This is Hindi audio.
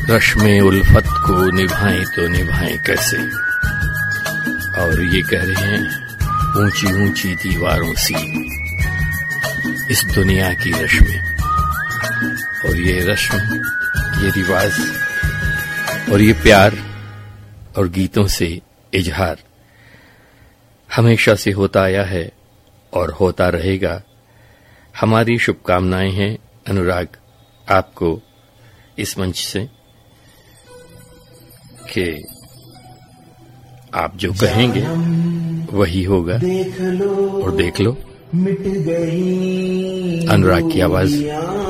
रश्मे उल्फत को निभाएं तो निभाएं कैसे। और ये कह रहे हैं ऊंची ऊंची दीवारों सी इस दुनिया की रश्में, और ये रश्म, ये रिवाज और ये प्यार और गीतों से इजहार हमेशा से होता आया है और होता रहेगा। हमारी शुभकामनाएं हैं अनुराग आपको इस मंच से कि आप जो कहेंगे वही होगा। और देख लो, मिट गई अनुराग की आवाज